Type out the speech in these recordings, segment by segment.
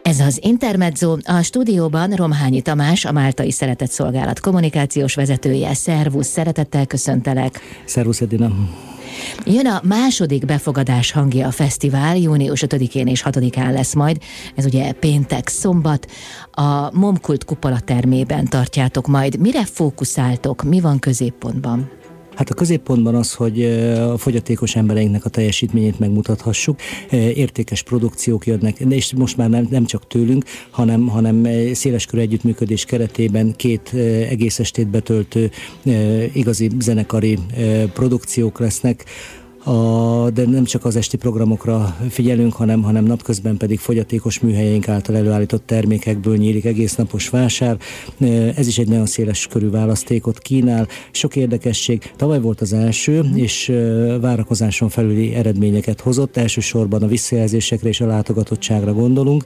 Ez az Intermezzo, a stúdióban Romhányi Tamás, a Máltai Szeretetszolgálat kommunikációs vezetője. Szervusz, szeretettel köszöntelek. Szervusz, Edina. Jön a második befogadás hangja a fesztivál, június 5-én és 6-án lesz majd. Ez ugye péntek, szombat. A Momkult Kupola termében tartjátok majd. Mire fókuszáltok? Mi van középpontban? Hát a középpontban az, hogy a fogyatékos embereinknek a teljesítményét megmutathassuk. Értékes produkciók jönnek, és most már nem csak tőlünk, hanem széleskörű együttműködés keretében 2 egész estét betöltő igazi zenekari produkciók lesznek. De nem csak az esti programokra figyelünk, hanem napközben pedig fogyatékos műhelyeink által előállított termékekből nyílik egésznapos vásár. Ez is egy nagyon széles körű választékot kínál, sok érdekesség. Tavaly volt az első, és várakozáson felüli eredményeket hozott. Elsősorban a visszajelzésekre és a látogatottságra gondolunk.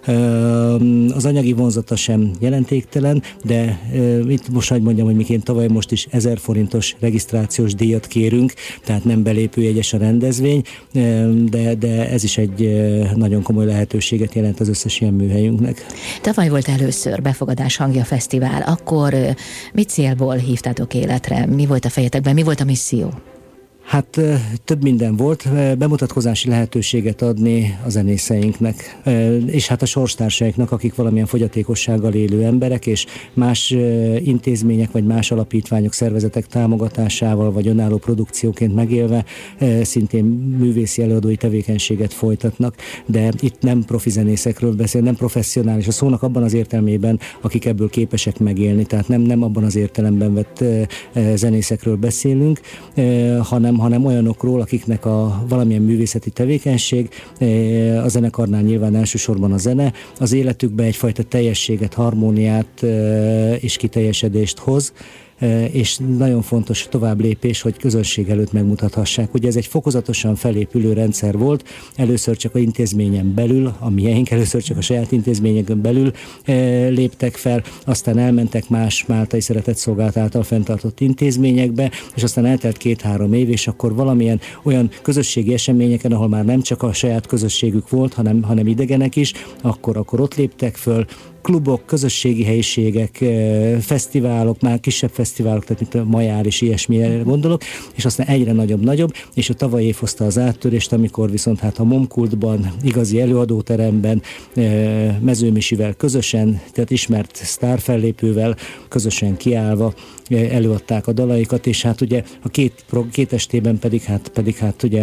Az anyagi vonzata sem jelentéktelen, de itt most hadd mondjam, hogy miként tavaly most is 1000 forintos regisztrációs díjat kérünk, tehát nem belépő jegyes a rendezvény, de ez is egy nagyon komoly lehetőséget jelent az összes ilyen műhelyünknek. Tavaly volt először Befogadás hangja fesztivál, akkor mit célból hívtátok életre? Mi volt a fejetekben? Mi volt a misszió? Hát több minden volt, bemutatkozási lehetőséget adni a zenészeinknek, és hát a sorstársaiknak, akik valamilyen fogyatékossággal élő emberek, és más intézmények, vagy más alapítványok, szervezetek támogatásával, vagy önálló produkcióként megélve szintén művészi előadói tevékenységet folytatnak, de itt nem profi zenészekről beszél, nem professzionális a szónak abban az értelmében, akik ebből képesek megélni, tehát nem abban az értelemben vett zenészekről beszélünk, hanem olyanokról, akiknek a valamilyen művészeti tevékenység, a zenekarnál nyilván elsősorban a zene, az életükbe egyfajta teljességet, harmóniát és kiteljesedést hoz, és nagyon fontos tovább lépés, hogy közönség előtt megmutathassák. Ugye ez egy fokozatosan felépülő rendszer volt, először csak az intézményen belül, a miénk, először csak a saját intézményeken belül léptek fel, aztán elmentek más Máltai Szeretetszolgálat által fenntartott intézményekbe, és aztán eltelt 2-3 év, és akkor valamilyen olyan közösségi eseményeken, ahol már nem csak a saját közösségük volt, hanem idegenek is, akkor ott léptek föl, klubok, közösségi helyiségek, fesztiválok, már kisebb fesztiválok, tehát mint a Majár és ilyesmire gondolok, és aztán egyre nagyobb, és a tavalyi év hozta az áttörést, amikor viszont hát a Momkultban, igazi előadóteremben, Mezőmisivel közösen, tehát ismert sztárfellépővel közösen kiállva előadták a dalaikat, és hát ugye a két estében pedig ugye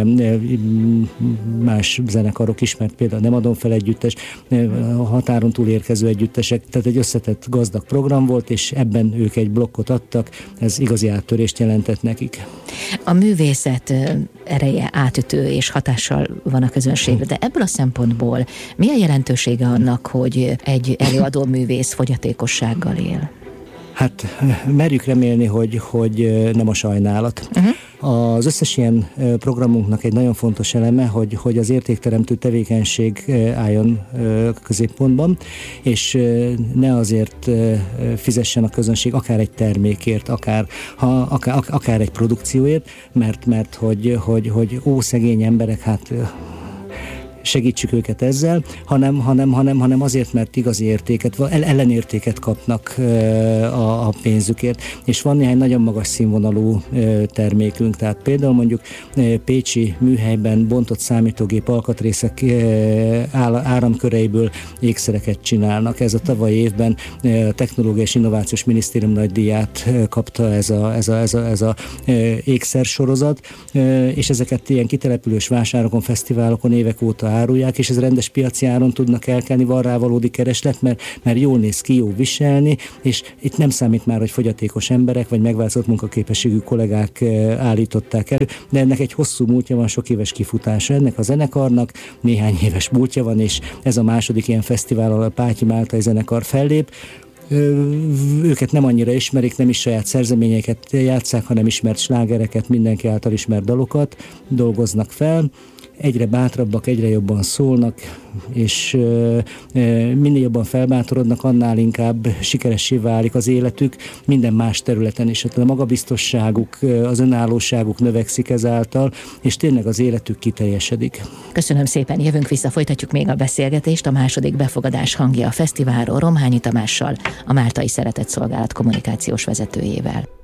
más zenekarok ismert, például Nem adom fel együttes, a határon túl érkező együttesek, tehát egy összetett gazdag program volt, és ebben ők egy blokkot adtak, ez igazi áttörést jelentett nekik. A művészet ereje átütő és hatással van a közönségre, de ebből a szempontból mi a jelentősége annak, hogy egy előadó művész fogyatékossággal él? Hát merjük remélni, hogy nem a sajnálat. Az összes ilyen programunknak egy nagyon fontos eleme, hogy az értékteremtő tevékenység álljon középpontban, és ne azért fizessen a közönség akár egy termékért, akár egy produkcióért, mert hogy szegény emberek, hát segítsük őket ezzel, hanem azért, mert igazi értéket, ellenértéket kapnak a pénzükért. És van néhány nagyon magas színvonalú termékünk, tehát például mondjuk pécsi műhelyben bontott számítógép alkatrészek áramköreiből ékszereket csinálnak. Ez a tavalyi évben a Technológiai és Innovációs Minisztérium nagydíját kapta ez a ékszersorozat, és ezeket ilyen kitelepülős vásárokon, fesztiválokon évek óta árulják, és ez rendes piaci áron tudnak elkelni, van rá valódi kereslet, mert jól néz ki, jó viselni, és itt nem számít már, hogy fogyatékos emberek, vagy megváltozott munkaképességű kollégák állították elő, de ennek egy hosszú múltja van, sok éves kifutása. Ennek a zenekarnak néhány éves múltja van, és ez a második ilyen fesztivál, ahol a Pátyi Máltai zenekar fellép. Őket nem annyira ismerik, nem is saját szerzeményeket játsszák, hanem ismert slágereket, mindenki által ismert dalokat dolgoznak fel. Egyre bátrabbak, egyre jobban szólnak, és minél jobban felbátorodnak, annál inkább sikeressé válik az életük minden más területen is. A magabiztosságuk, az önállóságuk növekszik ezáltal, és tényleg az életük kiteljesedik. Köszönöm szépen, jövünk vissza, folytatjuk még a beszélgetést a második befogadás hangja a fesztiválról Romhányi Tamással, a Máltai Szeretett Szolgálat kommunikációs vezetőjével.